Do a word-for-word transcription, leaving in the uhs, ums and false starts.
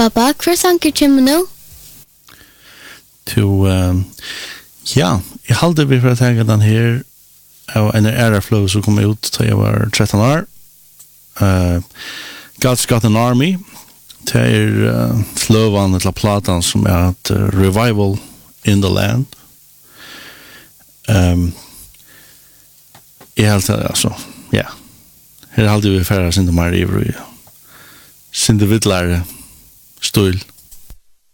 Pappa, hver sanker kommer nå? To, um, ja, jeg halde vi for å tenke den her av en Aeroflow som kom ut til jeg var tretton år. Uh, God's Got an Army. Det er uh, fløvan til platan som er et uh, Revival in the Land. Um, jeg halte, altså, ja. Her halte vi færre sin til mer ivrig. Sin til vidtlare stul.